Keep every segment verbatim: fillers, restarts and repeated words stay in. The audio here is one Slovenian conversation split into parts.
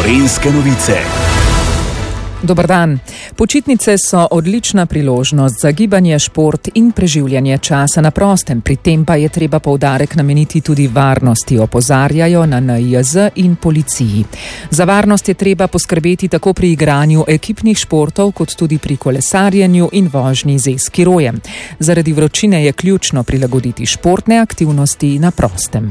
Gorenjske novice. Dober dan. Počitnice so odlična priložnost za gibanje, šport in preživljanje časa na prostem. Pri tem pa je treba poudarek nameniti tudi varnosti, opozarjajo na N I J Z in policiji. Za varnost je treba poskrbeti tako pri igranju ekipnih športov, kot tudi pri kolesarjenju in vožnji z e-skirojem. Zaradi vročine je ključno prilagoditi športne aktivnosti na prostem.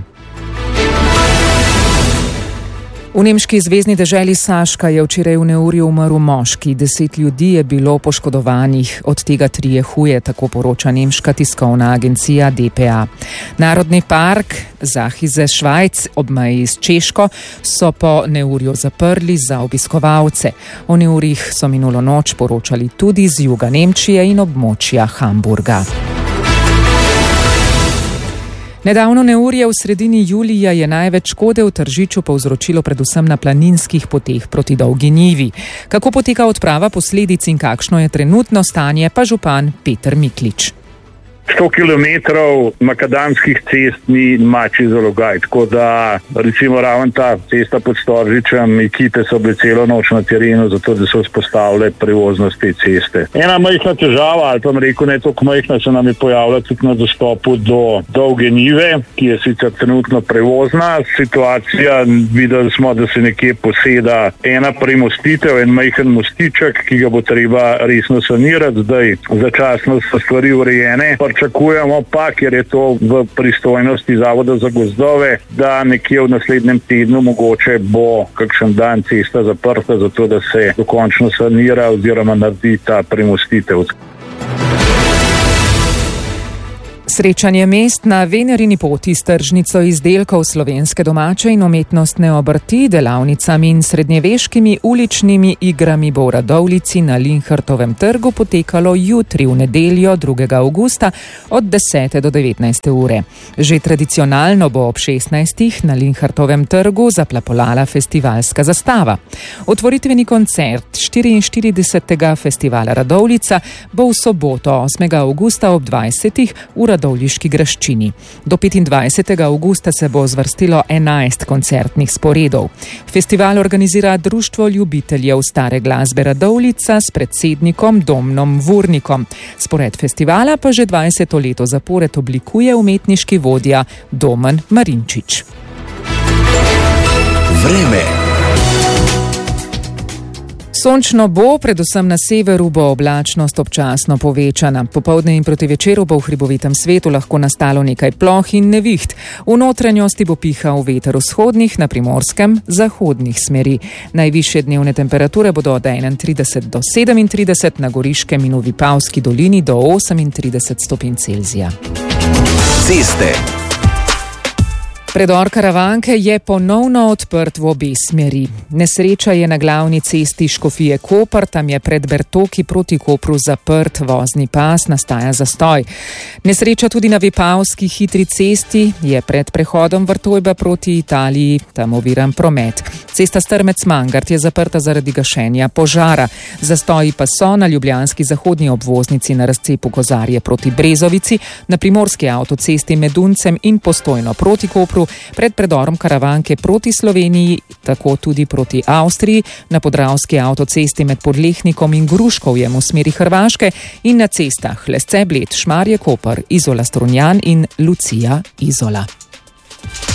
V nemški zvezni deželi Saška je včeraj v neurju umrl moški. Deset ljudi je bilo poškodovanih, od tega trije huje, tako poroča nemška tiskovna agencija D P A. Narodni park Zahize Švajc ob meji s Češko so po neurju zaprli za obiskovalce. O neurjih so minulo noč poročali tudi z juga Nemčije in območja Hamburga. Nedavno neurje v sredini julija je največ škode v Tržiču povzročilo predvsem na planinskih poteh proti Dolgi Njivi. Kako poteka odprava posledic in kakšno je trenutno stanje, pa župan Peter Miklič. sto kilometrov makadamskih cest ni mačji zalogaj, tako da recimo ravno ta cesta pod Storžičem, ekipe so bile celo noč na terenu, zato da so vzpostavile prevoznost te ceste. Ena majhna težava, ali pa rekel ne toliko majhna, se nam je pojavila tudi na dostopu do Dolge Njive, ki je sicer trenutno prevozna. Situacija, videli smo, da se nekje poseda ena premostitev, en majhen mostiček, ki ga bo treba resno sanirati. Zdaj začasno so stvari urejene. Pričakujemo pa, ker je to v pristojnosti Zavoda za gozdove, da nekje v naslednjem tednu mogoče bo kakšen dan cesta zaprta, zato da se dokončno sanira oziroma naredi ta premostitev. Srečanje mest na Venerini poti s tržnico izdelkov slovenske domače in umetnostne obrti, delavnicami in srednjeveškimi uličnimi igrami bo v Radovljici na Linhartovem trgu potekalo jutri v nedeljo drugega avgusta od desete do devetnajste ure. Že tradicionalno bo ob šestnajstih na Linhartovem trgu zaplapolala festivalska zastava. Otvoritveni koncert štiriinštiridesetega festivala Radovljica bo v soboto osmega avgusta ob dvajsetih ura Radovljiški graščini. Do petindvajsetega avgusta se bo zvrstilo enajst koncertnih sporedov. Festival organizira Društvo ljubiteljev stare glasbe Radovljica s predsednikom Domnom Vurnikom. Spored festivala pa že dvajseto leto zapored oblikuje umetniški vodja Domen Marinčič. Vreme. Sončno bo, predvsem na severu bo oblačnost občasno povečana. Popoldne in proti večeru bo v hribovitem svetu lahko nastalo nekaj ploh in neviht. V notranjosti bo pihal veter vzhodnih, na primorskem zahodnih smeri. Najvišje dnevne temperature bodo od enaintrideset do sedemintrideset, na Goriškem in v Vipavski dolini do osemintrideset stopinj Celzija. Ceste. Predor Karavanke je ponovno odprt v obe smeri. Nesreča je na glavni cesti Škofije Koper, tam je pred Bertoki proti Kopru zaprt vozni pas, nastaja zastoj. Nesreča tudi na Vipavski hitri cesti, je pred prehodom Vrtojba proti Italiji, tam oviran promet. Cesta Strmec-Mangart je zaprta zaradi gašenja požara. Zastoji pa so na ljubljanski zahodni obvoznici na razcepu Kozarje proti Brezovici, na primorski avtocesti med Uncem in Postojno proti Kopru, pred predorom Karavanke proti Sloveniji, tako tudi proti Avstriji, na podravski avtocesti med Podlehnikom in Gruškovjem v smeri Hrvaške in na cestah Lesce Bled, Šmarje Koper, Izola Strunjan in Lucija Izola.